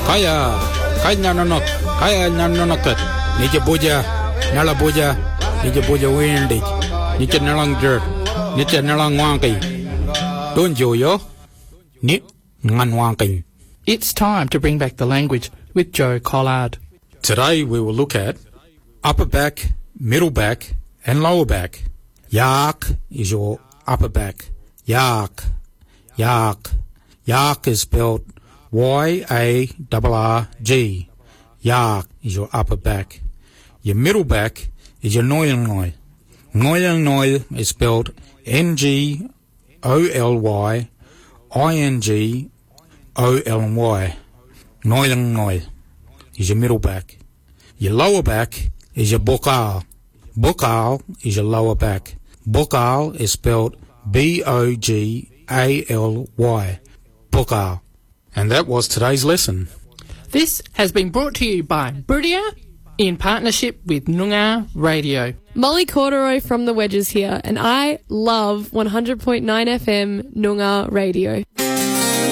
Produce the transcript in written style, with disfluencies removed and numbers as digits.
Kaya nanonok, kaya nanonokat. Nija boja, nala boja, nija boja windig. Nija nalang dirt, nija nalang wankai. Don't yo, ni ngan wankai. It's time to bring back the language with Joe Collard. Today we will look at upper back, middle back, and lower back. Yak is your upper back. Yak. Yak is spelled Y-A-R-R-G. Yak is your upper back. Your middle back is your noil. Noil is spelled N-G-O-L-Y-I-N-G-O-L-Y. Noil is your middle back. Your lower back is your bokal. Bokal is your lower back. Bokal is spelled B-O-G-A-L-Y. Bokal. And that was today's lesson. This has been brought to you by Brilliant in partnership with Noongar Radio. Molly Corduroy from The Wedges here, and I love 100.9 FM Noongar Radio.